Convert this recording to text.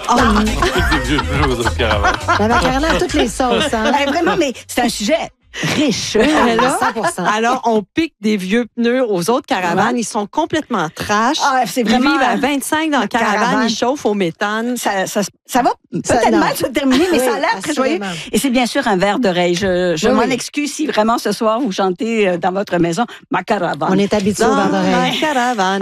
Oh, Des vieux pneus aux autres caravanes. La macarena à toutes les sauces, hein? Vraiment, mais c'est un sujet riche. Alors, 100%. Alors, on pique des vieux pneus aux autres caravanes. Ouais. Ils sont complètement trash. Ah, c'est Ils vraiment... vivent à 25 dans la caravane. caravane. Ils chauffent au méthane. Ça va peut-être non. mal se terminer, mais Oui, ça a l'air très joyeux. assurément. Et c'est bien sûr un verre d'oreille. Je Oui, m'en oui. excuse si vraiment ce soir vous chantez dans votre maison ma caravane. On est habitué au Dans vent d'oreille. ma caravane.